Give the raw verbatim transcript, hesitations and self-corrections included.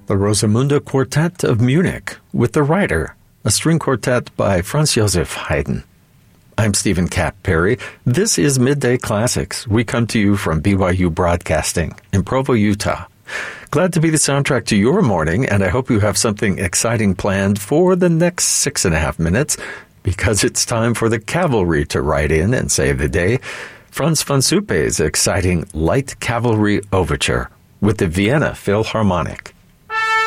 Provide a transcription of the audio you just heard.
the Rosamunde Quartet of Munich with The Rider, a string quartet by Franz Joseph Haydn. I'm Stephen Cap Perry. This is Midday Classics. We come to you from B Y U Broadcasting in Provo, Utah. Glad to be the soundtrack to your morning, and I hope you have something exciting planned for the next six and a half minutes, because it's time for the cavalry to ride in and save the day. Franz von Suppe's exciting Light Cavalry Overture with the Vienna Philharmonic.